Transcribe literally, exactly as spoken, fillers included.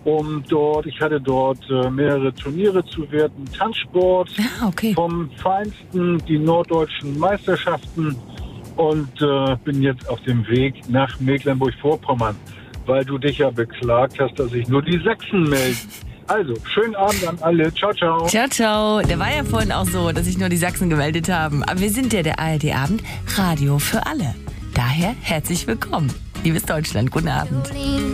um dort, ich hatte dort äh, mehrere Turniere zu werten, Tanzsport, Ah, okay. vom Feinsten, die norddeutschen Meisterschaften und äh, bin jetzt auf dem Weg nach Mecklenburg-Vorpommern, weil du dich ja beklagt hast, dass sich nur die Sachsen melden. Also, schönen Abend an alle. Ciao, ciao. Ciao, ciao. Der war ja vorhin auch so, dass sich nur die Sachsen gemeldet haben. Aber wir sind ja der A R D-Abend Radio für alle. Daher herzlich willkommen. Liebes Deutschland, guten Abend.